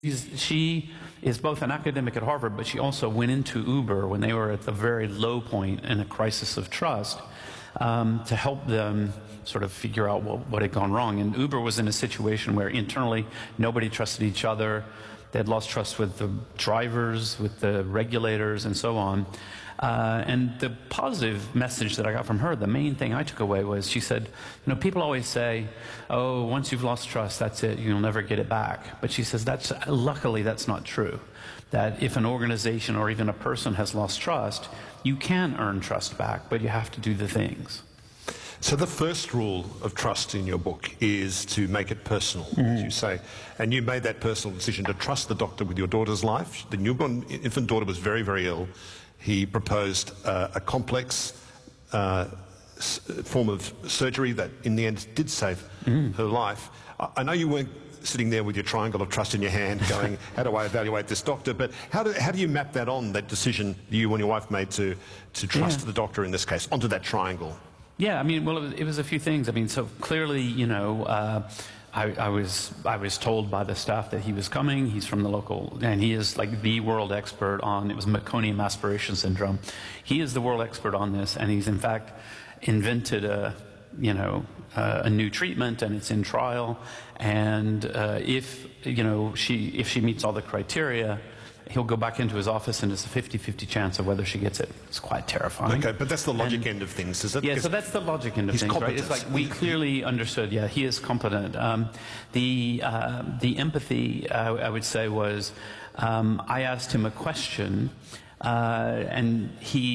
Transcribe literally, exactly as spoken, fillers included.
She's, she is both an academic at Harvard, but she also went into Uber when they were at the very low point in a crisis of trust um, to help them sort of figure out what, what had gone wrong. And Uber was in a situation where internally nobody trusted each other. They had lost trust with the drivers, with the regulators, and so on. Uh, and the positive message that I got from her, the main thing I took away was she said, you know, people always say, oh, once you've lost trust, that's it, you'll never get it back. But she says, that's, luckily that's not true. That if an organization or even a person has lost trust, you can earn trust back, but you have to do the things. So the first rule of trust in your book is to make it personal, mm-hmm. as you say. And you made that personal decision to trust the doctor with your daughter's life. The newborn infant daughter was very, very ill. He proposed uh, a complex uh, form of surgery that in the end did save mm. her life. I, I know you weren't sitting there with your triangle of trust in your hand going, how do I evaluate this doctor? But how do, how do you map that on, that decision you and your wife made to, to trust yeah. the doctor in this case, onto that triangle? Yeah, I mean, well, it was, it was a few things. I mean, so clearly, you know, uh, I, I was I was told by the staff that he was coming. He's from the local, and he is like the world expert on, it was meconium aspiration syndrome. He is the world expert on this, and he's in fact invented a, you know, uh, a new treatment, and it's in trial. And uh, if, you know, she, if she meets all the criteria, he'll go back into his office and it's a fifty fifty chance of whether she gets it. It's quite terrifying. Okay, but that's the logic and, end of things, is it? Yeah, so that's the logic end of things, competent. right? It's like we clearly understood, yeah, he is competent. Um, the, uh, the empathy, uh, I would say, was um, I asked him a question uh, and he